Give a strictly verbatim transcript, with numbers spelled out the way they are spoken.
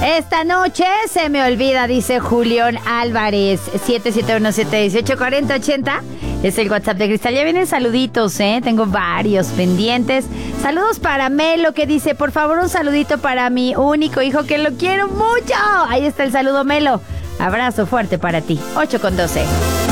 Esta noche se me olvida, dice Julián Álvarez. siete siete uno siete uno ocho cuatro cero ocho cero es el WhatsApp de Cristal. Ya vienen saluditos, ¿eh? Tengo varios pendientes. Saludos para Melo, que dice, por favor, un saludito para mi único hijo, que lo quiero mucho. Ahí está el saludo, Melo. Abrazo fuerte para ti. ocho con doce.